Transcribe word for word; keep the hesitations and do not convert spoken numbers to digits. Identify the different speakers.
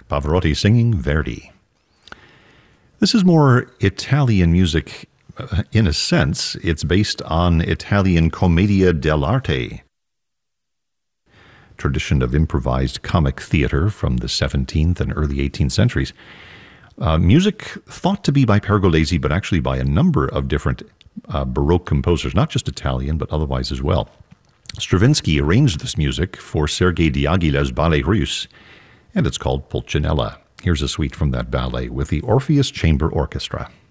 Speaker 1: Pavarotti singing Verdi. This is more Italian music uh, in a sense. It's based on Italian commedia dell'arte, tradition of improvised comic theater from the seventeenth and early eighteenth centuries. Uh, music thought to be by Pergolesi, but actually by a number of different uh, Baroque composers, not just Italian, but otherwise as well. Stravinsky arranged this music for Sergei Diaghilev's Ballet Russe, and it's called Pulcinella. Here's a suite from that ballet with the Orpheus Chamber Orchestra.